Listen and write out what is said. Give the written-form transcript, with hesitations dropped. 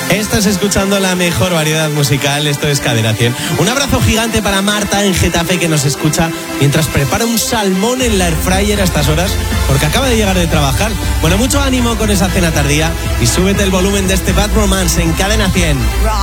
Estás escuchando la mejor variedad musical, esto es Cadena 100. Un abrazo gigante para Marta en Getafe, que nos escucha mientras prepara un salmón en la airfryer a estas horas, porque acaba de llegar de trabajar. Bueno, mucho ánimo con esa cena tardía y súbete el volumen de este Bad Romance en Cadena 100.